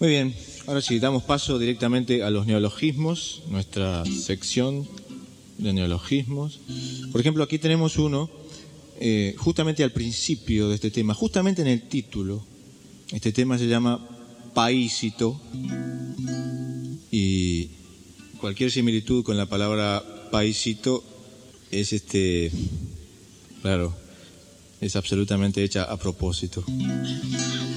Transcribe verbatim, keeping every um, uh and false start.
Muy bien, ahora sí, damos paso directamente a los neologismos, nuestra sección de neologismos. Por ejemplo, aquí tenemos uno, eh, justamente al principio de este tema, justamente en el título. Este tema se llama paísito y cualquier similitud con la palabra paísito es, este, claro, es absolutamente hecha a propósito.